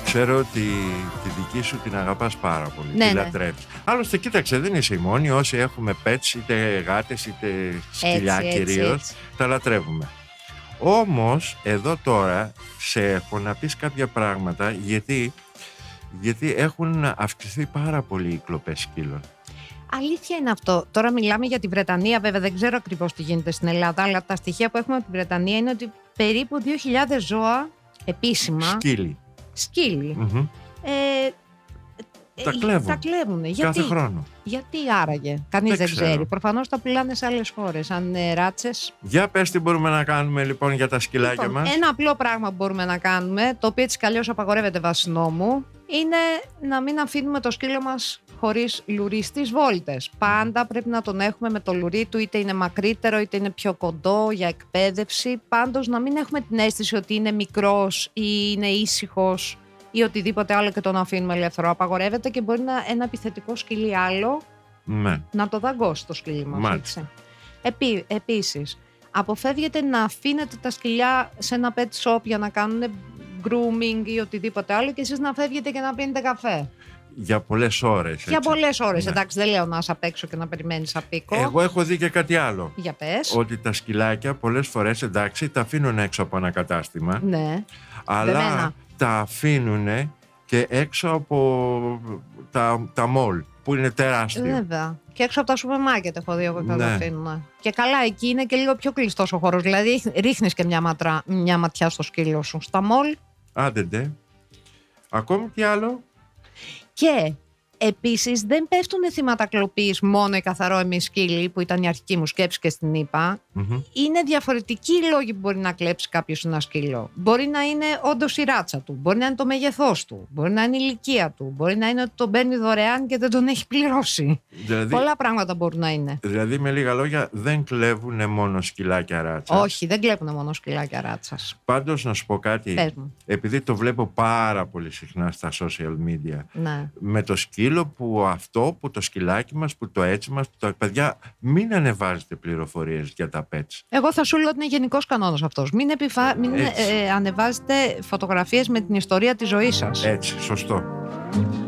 ξέρω ότι τη δική σου την αγαπάς πάρα πολύ. Ναι, τη ναι. λατρεύεις. Άλλωστε, κοίταξε, δεν είσαι η μόνη. Όσοι έχουμε pets, είτε γάτες είτε σκυλιά κυρίως, τα λατρεύουμε. Όμως, εδώ τώρα σε έχω να πεις κάποια πράγματα, γιατί έχουν αυξηθεί πάρα πολύ οι κλοπές σκύλων. Αλήθεια είναι αυτό. Τώρα μιλάμε για τη Βρετανία, βέβαια δεν ξέρω ακριβώς τι γίνεται στην Ελλάδα, αλλά τα στοιχεία που έχουμε από τη Βρετανία είναι ότι περίπου 2.000 ζώα επίσημα. Σκύλοι. Mm-hmm. Τα κλέβουν. Κάθε χρόνο. Γιατί άραγε, κανείς δεν ξέρει. Προφανώς τα πουλάνε σε άλλες χώρες, αν είναι ράτσες. Για πες τι μπορούμε να κάνουμε λοιπόν για τα σκυλάκια μας. Ένα απλό πράγμα που μπορούμε να κάνουμε, το οποίο έτσι κι αλλιώς απαγορεύεται βάσει νόμου, είναι να μην αφήνουμε το σκύλο μας χωρίς λουρί στις βόλτες. Πάντα πρέπει να τον έχουμε με το λουρί του, είτε είναι μακρύτερο είτε είναι πιο κοντό για εκπαίδευση. Πάντως να μην έχουμε την αίσθηση ότι είναι μικρός ή είναι ήσυχος ή οτιδήποτε άλλο και τον αφήνουμε ελεύθερο. Απαγορεύεται και μπορεί ένα επιθετικό σκυλί άλλο να το δαγκώσει το σκυλί μας. Επίσης, αποφεύγετε να αφήνετε τα σκυλιά σε ένα pet shop για να κάνουν grooming ή οτιδήποτε άλλο και εσείς να φεύγετε και να πίνετε καφέ. Για πολλές ώρες. Για πολλές ώρες, εντάξει, δεν λέω να είσαι απ' έξω και να περιμένεις απίκο. Εγώ έχω δει και κάτι άλλο. Για πες. Ότι τα σκυλάκια πολλές φορές, εντάξει, τα αφήνουν έξω από ένα κατάστημα. Ναι. Αλλά Δεμένα. τα αφήνουν και έξω από τα μολ που είναι τεράστια. Βέβαια. Και έξω από τα σούπερ μάρκετ έχω δει εγώ τα αφήνουν. Και καλά, εκεί είναι και λίγο πιο κλειστός ο χώρος. Δηλαδή ρίχνεις και μια ματιά στο σκύλο σου. Στα μολ. Άντε. Ακόμη τι άλλο. Και επίσης δεν πέφτουν θύματα κλοπής μόνο οι καθαρόαιμοι σκύλοι, που ήταν η αρχική μου σκέψη και στην είπα. Mm-hmm. Είναι διαφορετικοί οι λόγοι που μπορεί να κλέψει κάποιος ένα σκύλο. Μπορεί να είναι όντως η ράτσα του, μπορεί να είναι το μέγεθός του, μπορεί να είναι η ηλικία του, μπορεί να είναι ότι τον παίρνει δωρεάν και δεν τον έχει πληρώσει. Δηλαδή, πολλά πράγματα μπορούν να είναι. Δηλαδή, με λίγα λόγια, δεν κλέβουν μόνο σκυλάκια ράτσας. Όχι, δεν κλέβουν μόνο σκυλάκια ράτσας. Πάντως, να σου πω κάτι. Πες μου. Επειδή το βλέπω πάρα πολύ συχνά στα social media. Ναι. Με το σκύλο που το σκυλάκι μας, που το έτσι μας, που το παιδιά, μην ανεβάζετε πληροφορίες για τα pets. Εγώ θα σου λέω ότι είναι γενικός κανόνας αυτός. Μην ανεβάζετε φωτογραφίες με την ιστορία της ζωής σας. Έτσι, σωστό.